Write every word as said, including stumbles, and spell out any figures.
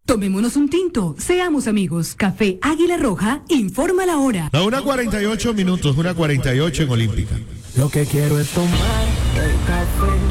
Tomémonos un tinto, seamos amigos. Café Águila Roja, informa la hora. La una cuarenta y ocho minutos, una cuarenta y ocho en Olímpica. Lo que quiero es tomar el café.